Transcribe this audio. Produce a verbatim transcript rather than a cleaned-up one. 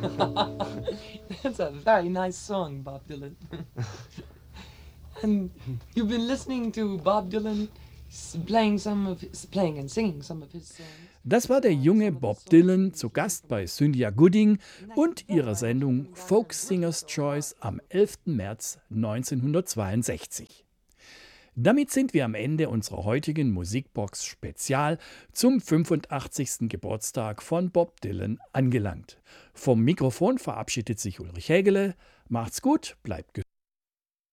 That's a very nice song, Bob Dylan. And you've been listening to Bob Dylan s- playing some of his, playing and singing some of his songs. Das war der junge Bob Dylan, zu Gast bei Cynthia Gooding und ihrer Sendung Folk Singers Choice am elften März neunzehnhundertzweiundsechzig. Damit sind wir am Ende unserer heutigen Musikbox Spezial zum fünfundachtzigsten Geburtstag von Bob Dylan angelangt. Vom Mikrofon verabschiedet sich Ulrich Hägele. Macht's gut, bleibt gesund.